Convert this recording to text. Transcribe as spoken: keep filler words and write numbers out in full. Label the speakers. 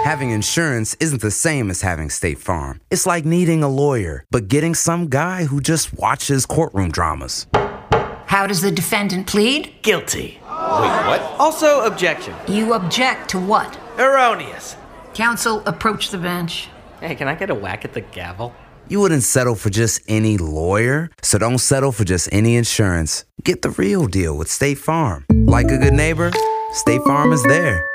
Speaker 1: Having insurance isn't the same as having State Farm. It's like needing a lawyer, but getting some guy who just watches courtroom dramas.
Speaker 2: How does the defendant plead?
Speaker 3: Guilty.
Speaker 4: Wait, what?
Speaker 3: Also, objection.
Speaker 2: You object to what?
Speaker 3: Erroneous.
Speaker 2: Counsel, approach the bench.
Speaker 3: Hey, can I get a whack at the gavel?
Speaker 1: You wouldn't settle for just any lawyer, so don't settle for just any insurance. Get the real deal with State Farm. Like a good neighbor, State Farm is there.